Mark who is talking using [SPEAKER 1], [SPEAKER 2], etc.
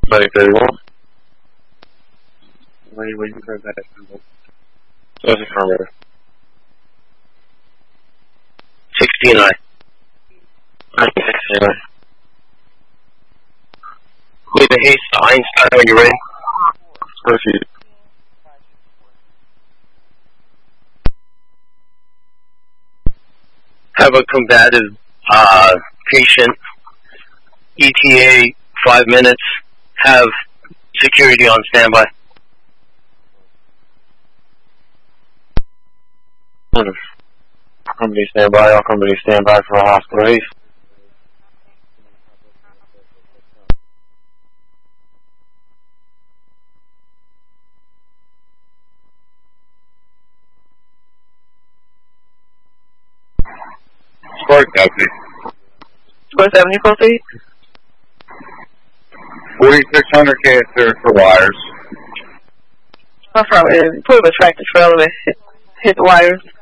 [SPEAKER 1] 2031. Where you heard that? That's a firm.
[SPEAKER 2] 69.
[SPEAKER 1] 69.
[SPEAKER 2] With the haste to Einstein when you're ready.
[SPEAKER 1] Proceed.
[SPEAKER 2] Have a combative patient. ETA 5 minutes. Have security on standby.
[SPEAKER 1] Company standby. All company standby for a hospital haste. Spark deputy.
[SPEAKER 3] What's that when you proceed?
[SPEAKER 1] 4600 cancer for wires.
[SPEAKER 3] What's wrong with it? Put him a tractor trailer and hit the wires.